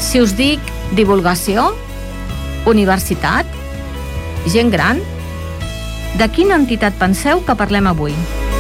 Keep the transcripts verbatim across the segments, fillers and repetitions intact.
Si us dic divulgació, universitat, gent gran, de quina entitat penseu que parlem avui?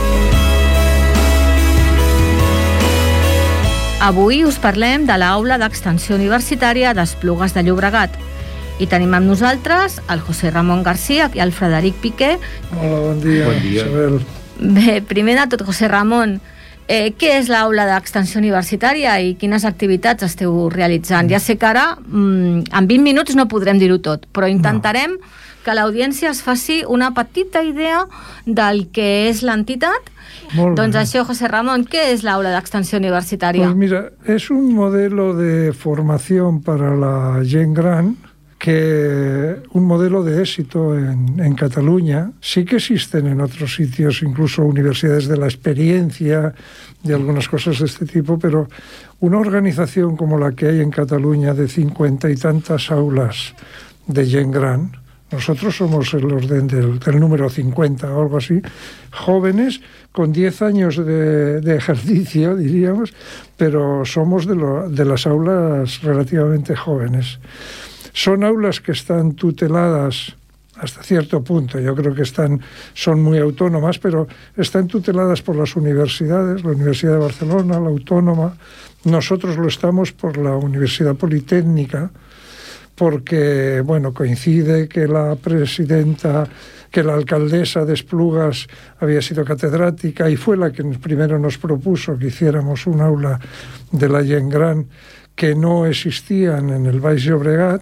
Avui us parlem de l'Aula d'Extensió Universitària d'Esplugues de Llobregat. I tenim amb nosaltres el José Ramón García i el Frederic Piqué. Hola, bon dia, bon dia. Isabel. Bé, primer de tot, José Ramón, eh, què és l'Aula d'Extensió Universitària i quines activitats esteu realitzant? Ja sé que ara, mm, en vint minuts no podrem dir-ho tot, però intentarem no. que l'audiència es faci una petita idea del que és l'entitat. Doncs això, José Ramón, ¿qué es la Aula de Extensión Universitaria? Pues mira, es un modelo de formación para la gent gran, que un modelo de éxito en, en Cataluña. Sí que existen en otros sitios, incluso universidades de la experiencia y algunas cosas de este tipo, pero una organización como la que hay en Cataluña de cincuenta y tantas aulas de gent gran, nosotros somos el orden del, del número cincuenta o algo así, jóvenes con diez años de, de ejercicio, diríamos, pero somos de, lo, de las aulas relativamente jóvenes. Son aulas que están tuteladas hasta cierto punto, yo creo que están, son muy autónomas, pero están tuteladas por las universidades, la Universidad de Barcelona, la Autónoma. Nosotros lo estamos por la Universidad Politécnica, porque, bueno, coincide que la presidenta, que la alcaldesa de Esplugas había sido catedrática y fue la que primero nos propuso que hiciéramos un aula de la gent gran que no existían en el Baix Llobregat.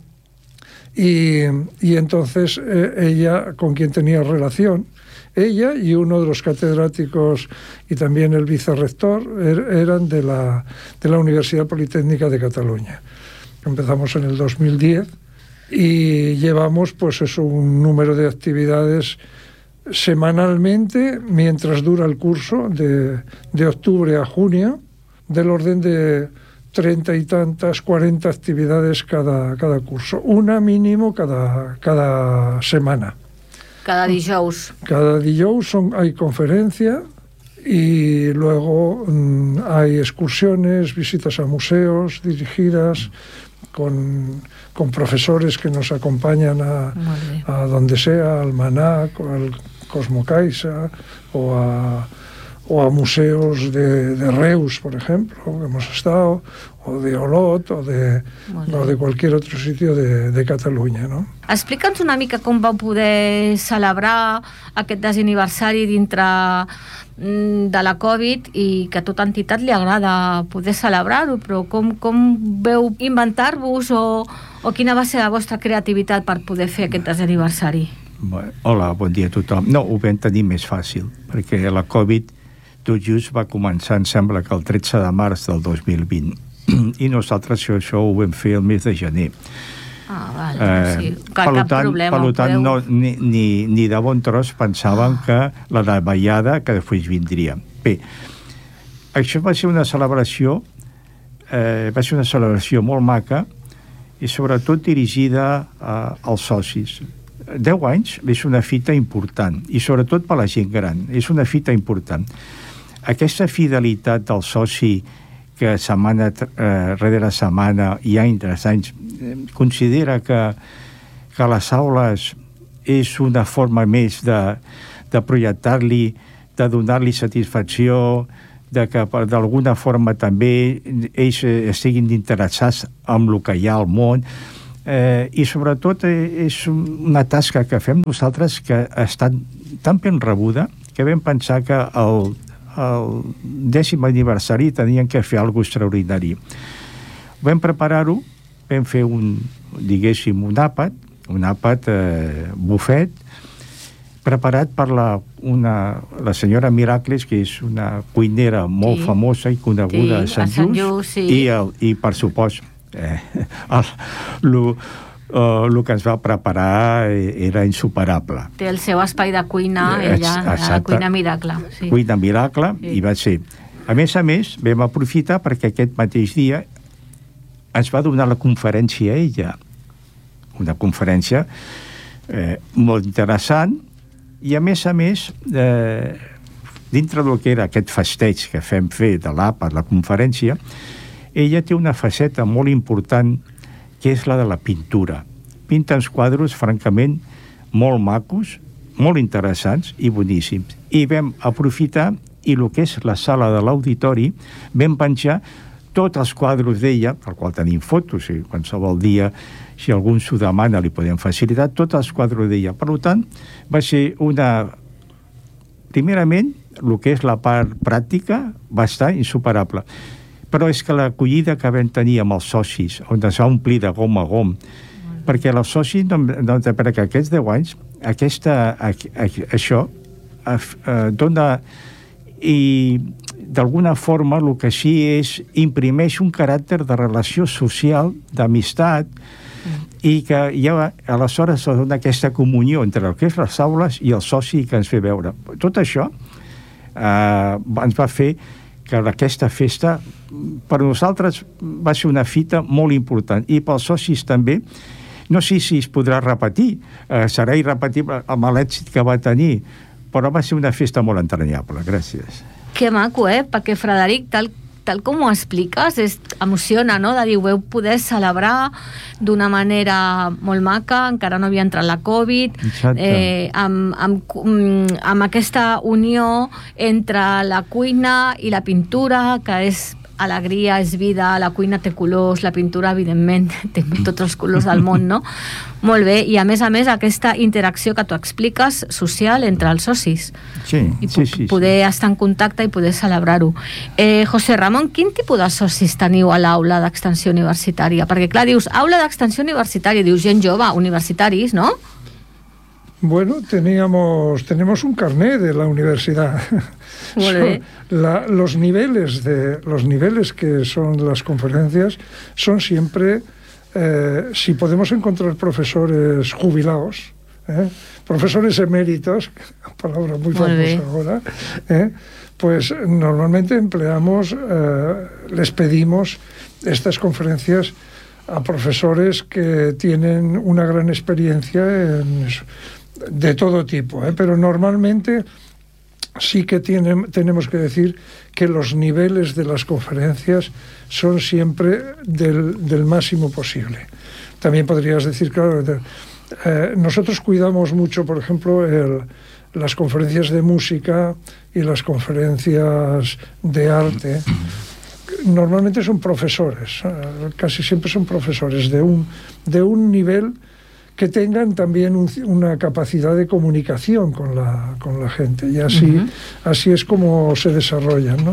Y, y entonces eh, ella, con quien tenía relación, ella y uno de los catedráticos y también el vicerrector er, eran de la, de la Universidad Politécnica de Cataluña. Empezamos en el dos mil diez y llevamos pues eso, un número de actividades semanalmente mientras dura el curso, de, de octubre a junio, del orden de treinta y tantas, cuarenta actividades cada, cada curso, una mínimo cada, cada semana. Cada dijous. Cada dijous son, hay conferencia y luego mmm, hay excursiones, visitas a museos dirigidas con, con profesores que nos acompañan a, a donde sea, al Manac, o al Cosmo Caixa, o a, o a museos de, de Reus, por ejemplo, que hemos estado, o de Olot, o de, o de cualquier otro sitio de, de Catalunya, no? Explica'ns una mica com vau poder celebrar aquest desaniversari dintre de la Covid i que a tota entitat li agrada poder celebrar-ho, però com, com veu inventar-vos o, o quina va ser la vostra creativitat per poder fer aquest desaniversari? Bueno, hola, bon dia a tothom. No, ho vam tenir més fàcil, perquè la Covid tot just va començar, em sembla que el tretze de març del dos mil vint, i nosaltres això, això ho vam fer el mes de gener. Ah, vale, eh, sí. Cap, per cap tant, problema. Per tant, podeu... no, ni, ni, ni de bon tros pensàvem ah. que la davallada que després vindria. Bé, això va ser una celebració, eh, va ser una celebració molt maca i sobretot dirigida a, als socis. Deu anys és una fita important i sobretot per la gent gran, és una fita important. Aquesta fidelitat del soci que setmana eh, rere setmana i any tras any considera que, que les aules és una forma més de, de projectar-li, de donar-li satisfacció, de que d'alguna forma també ells estiguin interessats en el que hi ha al món, eh, i sobretot eh, és una tasca que fem nosaltres que ha estat tan ben rebuda que vam pensar que el el dècim aniversari tenien que fer alguna cosa extraordinari. Vam preparar-ho, vam fer un, diguéssim, un àpat, un àpat eh, bufet, preparat per la, una, la senyora Miracles, que és una cuinera molt sí. famosa i coneguda sí, a Sant Just, Just sí. i, el, i per supost eh, el, el, Uh, el que ens va preparar era insuperable. Té el seu espai de cuina, ella, la cuina miracle. Sí. Cuina miracle, sí. I va ser. A més a més, vam aprofitar perquè aquest mateix dia ens va donar la conferència a ella. Una conferència eh, molt interessant i, a més a més, eh, dintre del que era aquest festeig que fem fer de l'A P A, la conferència, ella té una faceta molt important, que és la de la pintura. Pinta uns quadres, francament, molt macos, molt interessants i boníssims. I vam aprofitar, i el que és la sala de l'auditori, vam penjar tots els quadres d'ella, al qual tenim fotos, i qualsevol dia, si algú s'ho demana, li podem facilitar, tots els quadres d'ella. Per tant, va ser una... Primerament, el que és la part pràctica va estar insuperable. Però és que l'acollida que vam tenir amb els socis, on es va omplir de gom a gom, perquè els socis, doncs, perquè aquests deu anys, aquesta, això eh, dona... I d'alguna forma el que sí és imprimeix un caràcter de relació social, d'amistat, mm. i que ja aleshores es dona aquesta comunió entre el que és les aules i el soci que ens fa veure. Tot això eh, ens va fer que aquesta festa per nosaltres va ser una fita molt important, i pels socis també. No sé si es podrà repetir, eh, serà irrepetible amb l'èxit que va tenir, però va ser una festa molt entranyable. Gràcies. Que maco, eh? Perquè, Frederic, tal, tal com ho expliques, és, emociona, no?, de dir, ho veu poder celebrar d'una manera molt maca, encara no havia entrat la Covid, eh, amb, amb, amb aquesta unió entre la cuina i la pintura, que és alegria, és vida, la cuina té colors, la pintura, evidentment, té tots els colors del món, no? Molt bé, i a més a més aquesta interacció que tu expliques, social, entre els socis. Sí, I sí, sí. poder sí. estar en contacte i poder celebrar-ho. Eh, José Ramon, quin tipus de socis teniu a l'aula d'extensió universitària? Perquè, clar, dius, aula d'extensió universitària, dius gent jove, universitaris, ¿no? Bueno, teníamos, tenemos un carnet de la universidad. Son la, los niveles de los niveles que son las conferencias son siempre, eh, si podemos encontrar profesores jubilados, eh, profesores eméritos, palabra muy famosa ahora, eh, pues normalmente empleamos, eh, les pedimos estas conferencias a profesores que tienen una gran experiencia en eso, de todo tipo, ¿eh? Pero normalmente sí que tienen, tenemos que decir que los niveles de las conferencias son siempre del, del máximo posible. También podrías decir, claro, de, eh, nosotros cuidamos mucho, por ejemplo, el, las conferencias de música y las conferencias de arte. Normalmente son profesores, eh, casi siempre son profesores de un, de un nivel que tengan también un, una capacidad de comunicación con la, con la gente, y así, uh-huh. así es como se desarrollan, ¿no?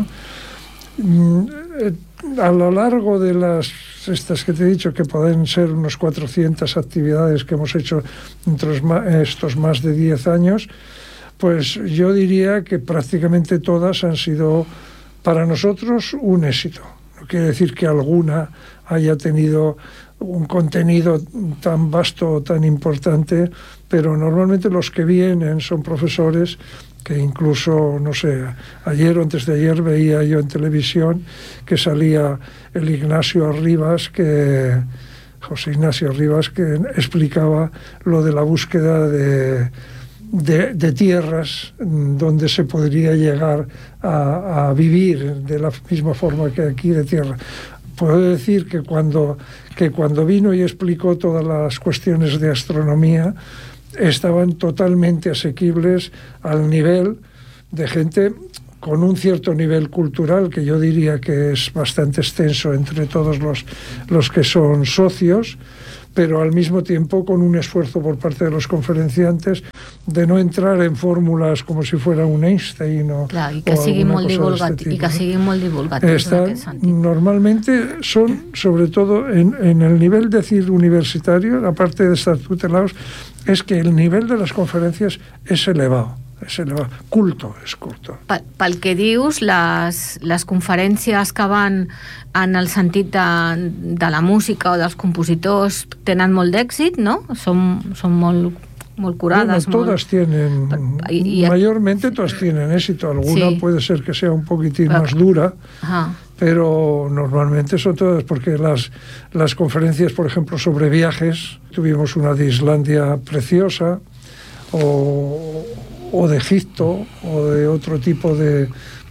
A lo largo de las estas que te he dicho, que pueden ser unos cuatrocientas actividades que hemos hecho entre estos más de diez años, pues yo diría que prácticamente todas han sido para nosotros un éxito. No quiere decir que alguna haya tenido un contenido tan vasto, tan importante, pero normalmente los que vienen son profesores que incluso, no sé, ayer o antes de ayer veía yo en televisión que salía el Ignacio Arribas, que José Ignacio Arribas, que explicaba lo de la búsqueda de, de, de tierras donde se podría llegar a, a vivir de la misma forma que aquí de tierra. Puedo decir que cuando, que cuando vino y explicó todas las cuestiones de astronomía, estaban totalmente asequibles al nivel de gente con un cierto nivel cultural, que yo diría que es bastante extenso entre todos los, los que son socios, pero al mismo tiempo con un esfuerzo por parte de los conferenciantes de no entrar en fórmulas como si fuera un Einstein o, clar, i que o sigui molt cosa divulgat, de este tipo, i que ¿no? siguin molt divulgatius Están, en aquest sentit. Normalmente son, sobre todo en, en el nivel de decir universitario, aparte de estar tutelados, es que el nivel de las conferencias es elevado. És elevado. Culto, és culto. Pel, pel que dius, les, les conferències que van en el sentit de, de la música o dels compositors tenen molt d'èxit, ¿no? Són, són molt, molt curades. Bueno, todas molt... tienen, y, y... mayormente todas tienen éxito. Alguna sí. puede ser que sea un poquitín pero... más dura, Ajá. pero normalmente son todas, porque las, las conferencias, por ejemplo, sobre viajes, tuvimos una de Islandia preciosa, o... o de Egipto, o de otro tipo de,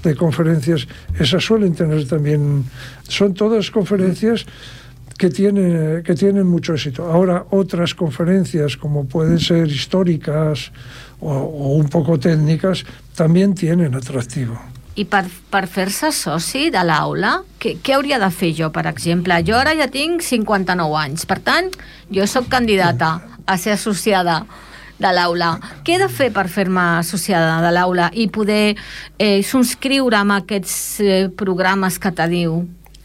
de conferencias, esas suelen tener también, son todas conferencias que tienen, que tienen mucho éxito. Ahora, otras conferencias, como pueden ser históricas o, o un poco técnicas, también tienen atractivo. I per, per fer-se soci de l'aula, què, què hauria de fer jo, per exemple? Jo ara ja tinc cinquanta-nou anys, per tant, jo sóc candidata a ser associada de l'aula. Què he de fer per fer-me associada de l'aula i poder eh, subscriure amb aquests eh, programes que te diu?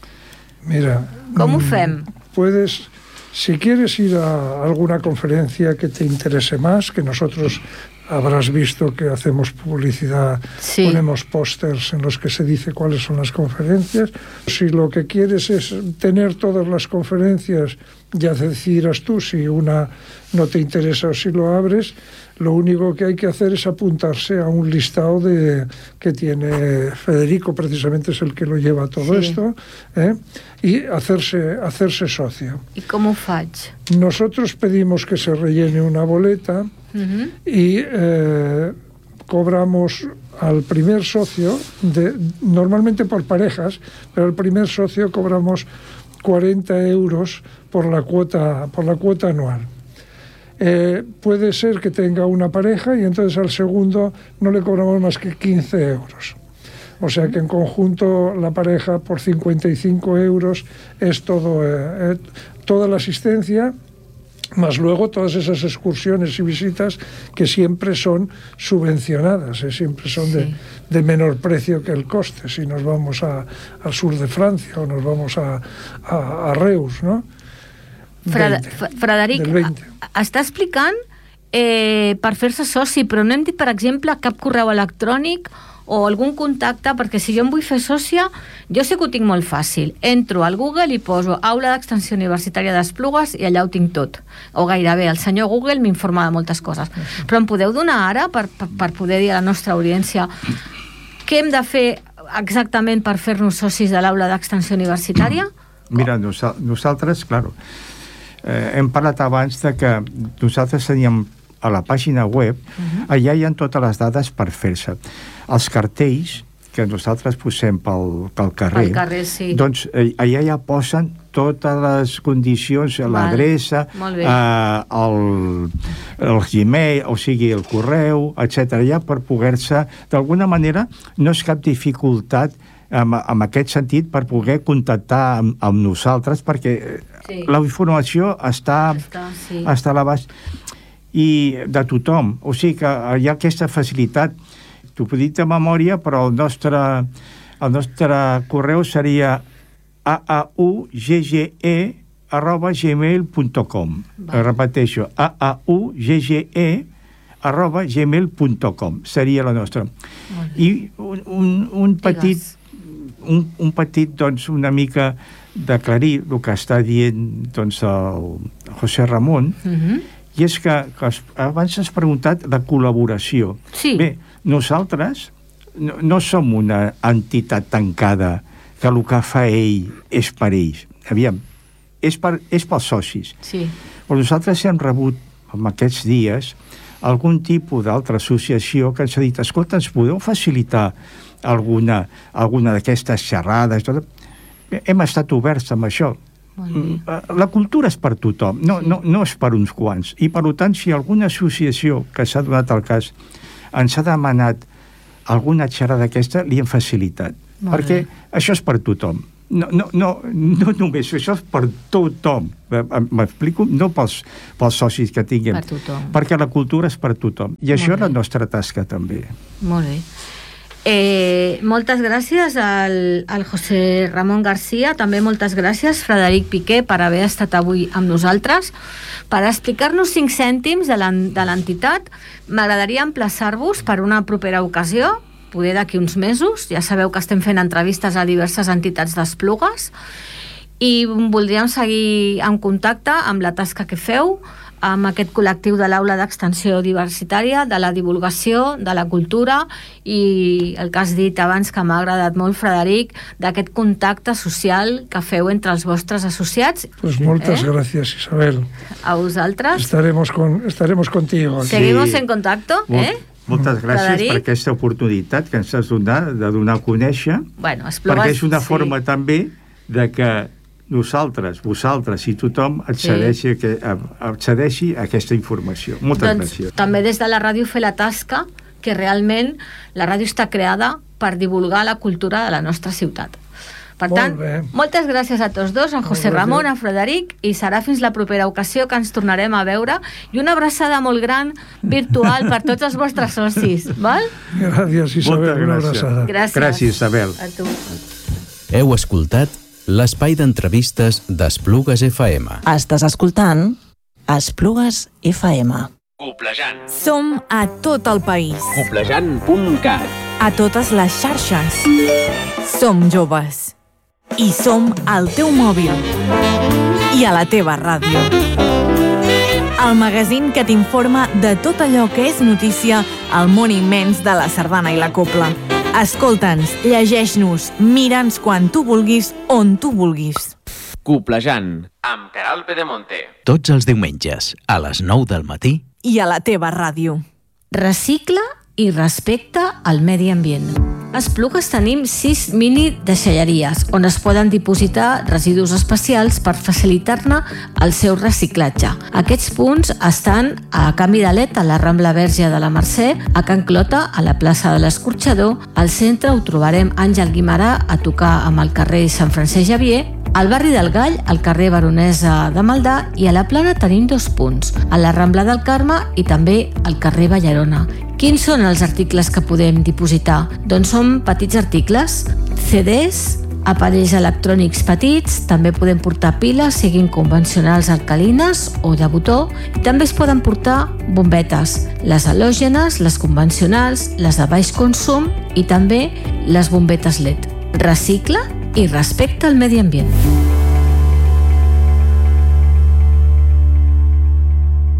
Mira, ¿Cómo fem? Puedes, si quieres ir a alguna conferencia que te interese más, que nosotros habrás visto que hacemos publicidad, sí. Ponemos pósters en los que se dice cuáles son las conferencias. Si lo que quieres es tener todas las conferencias, ya decidirás tú si una no te interesa o si lo abres. Lo único que hay que hacer es apuntarse a un listado de, que tiene Federico, precisamente es el que lo lleva todo sí. esto, ¿eh? Y hacerse, hacerse socio. ¿Y cómo faig? Nosotros pedimos que se rellene una boleta uh-huh. y eh, cobramos al primer socio, de, normalmente por parejas, pero al primer socio cobramos cuarenta euros por la cuota, por la cuota anual. Eh, puede ser que tenga una pareja y entonces al segundo no le cobramos más que quince euros. O sea que en conjunto la pareja por cincuenta y cinco euros es todo, eh, eh, toda la asistencia, más luego todas esas excursiones y visitas que siempre son subvencionadas, eh, siempre son sí. de, de menor precio que el coste, si nos vamos a, al sur de Francia o nos vamos a, a, a Reus, ¿no? Freda, Frederic, està explicant eh, per fer-se soci, però no hem dit, per exemple, cap correu electrònic o algun contacte, perquè si jo em vull fer sòcia, jo sé que ho tinc molt fàcil. Entro al Google i poso Aula d'Extensió Universitària d'Esplugues i allà ho tinc tot. O gairebé, el senyor Google m'informa de moltes coses. Però em podeu donar ara, per, per, per poder dir a la nostra audiència, què hem de fer exactament per fer-nos socis de l'Aula d'Extensió Universitària? Mira, nosaltres, claro, Eh, hem parlat abans de que nosaltres teníem a la pàgina web, uh-huh. allà hi ha totes les dades per fer-se. Els cartells que nosaltres posem pel, pel carrer, pel carrer sí. doncs eh, allà ja posen totes les condicions, l'adreça, eh, el, el Gmail, o sigui, el correu, etcètera, ja per poder-se, d'alguna manera, no és cap dificultat en, en aquest sentit per poder contactar amb, amb nosaltres, perquè sí. la informació està, està, sí. està a l'abast i de tothom. O sigui que hi ha aquesta facilitat. T'ho puc dir de memòria, però el nostre, el nostre correu seria a a u g g e arroba gmail punt com. Repeteixo, a a u g g e arroba gmail punt com seria la nostra. I un, un, un petit un, un petit, doncs, una mica d'aclarir el que està dient, doncs, el José Ramon, uh-huh. i és que, que abans has preguntat la col·laboració. Sí. Bé, nosaltres no, no som una entitat tancada que el que fa ell és per ells. Aviam, és, per, és pels socis. Sí. Però nosaltres hem rebut, en aquests dies, algun tipus d'altra associació que ens ha dit, escolta, ens podeu facilitar alguna, alguna d'aquestes xerrades? Tot. Hem estat oberts amb això. La cultura és per tothom, no, sí. no, no és per uns quants. I, per tant, si alguna associació que s'ha donat el cas ens ha demanat alguna xerrada d'aquesta, li hem facilitat. Molt perquè bé. Això és per tothom. No, no, no, no només, això és per tothom. M'explico? No pels, pels socis que tinguem. Per tothom. Perquè la cultura és per tothom. I això és la nostra tasca, també. Molt bé. Eh, moltes gràcies al, al José Ramon García, també moltes gràcies Frederic Piqué per haver estat avui amb nosaltres per explicar-nos cinc cèntims de l'entitat. M'agradaria emplaçar-vos per una propera ocasió, poder d'aquí uns mesos. Ja sabeu que estem fent entrevistes a diverses entitats d'Esplugues i voldríem seguir en contacte amb la tasca que feu, amb aquest col·lectiu de l'Aula d'Extensió Universitària, de la divulgació, de la cultura i el que has dit abans, que m'ha agradat molt, Frederic, d'aquest contacte social que feu entre els vostres associats. Pues moltes eh? gràcies, Isabel. A vosaltres. Estaremos, con, estaremos contigo. Seguimos sí. en contacto, ¿eh? Moltes gràcies Frederic? per aquesta oportunitat que ens has donat de donar a conèixer, Bueno, Esplugues, perquè és una sí. forma també de que nosaltres, vosaltres i tothom accedeixi, sí. a, accedeixi a aquesta informació. Moltes doncs, gràcies. També des de la ràdio fer la tasca que realment la ràdio està creada per divulgar la cultura de la nostra ciutat. Per Molt tant, bé. moltes gràcies a tots dos, a José Molt Ramon, bé. a Frederic, i serà fins la propera ocasió que ens tornarem a veure, i una abraçada molt gran virtual per tots els vostres socis, val? Gràcies, Isabel, Moltes una gràcies. abraçada. Gràcies. Gràcies, Isabel. A tu. Heu escoltat l'espai d'entrevistes d'Esplugues F M. Estàs escoltant Esplugues F M. Coplejant. Som a tot el país, Coplejant punt cat. a totes les xarxes. Som joves. I som al teu mòbil. I a la teva ràdio. El magazín que t'informa de tot allò que és notícia al món immens de la sardana i la copla. Escolta'ns, llegeix-nos, mira'ns quan tu vulguis, on tu vulguis. Coplejant, amb Queralt Pedemonte. Tots els diumenges, a les nou del matí, I a la teva ràdio. Recicla i respecta el medi ambient. A Esplugues tenim sis mini deixalleries on es poden dipositar residus especials per facilitar-ne el seu reciclatge. Aquests punts estan a Can Vidalet, a la Rambla Verge de la Mercè, a Can Clota, a la plaça de l'Escorxador, al centre ho trobarem Àngel Guimarà a tocar amb el carrer Sant Francesc Xavier, al barri del Gall, al carrer Baronesa de Maldà, i a la Plana tenim dos punts, a la Rambla del Carme i també al carrer Ballarona. Quins són els articles que podem dipositar? Doncs són petits articles, C Ds, aparells electrònics petits, també podem portar piles, siguin convencionals alcalines o de botó, i també es poden portar bombetes, les halògenes, les convencionals, les de baix consum i també les bombetes L E D. Recicla i respecta el medi ambient.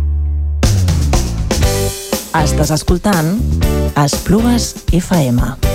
Estàs escoltant Esplugues F M.